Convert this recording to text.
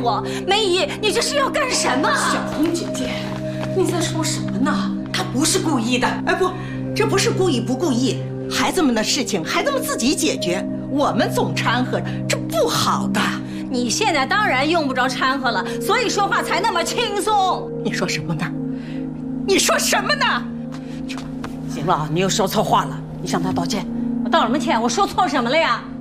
我。梅姨，你这是要干什么？ 小红姐姐，你在说什么呢？他不是故意的。 哎不，这不是故意不故意，孩子们的事情孩子们自己解决，我们总掺和，这不好的。 你现在当然用不着掺和了，所以说话才那么轻松。 你说什么呢？你说什么呢？ 行了，你又说错话了，你向他道歉。 我道什么歉？我说错什么了呀？